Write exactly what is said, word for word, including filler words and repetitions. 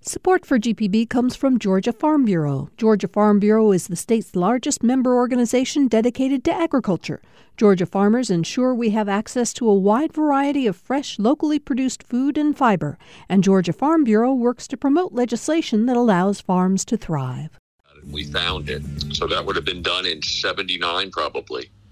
Support for G P B comes from Georgia Farm Bureau. Georgia Farm Bureau is the state's largest member organization dedicated to agriculture. Georgia farmers ensure we have access to a wide variety of fresh, locally produced food and fiber. And Georgia Farm Bureau works to promote legislation that allows farms to thrive. We found it. So that would have been done in seventy-nine probably.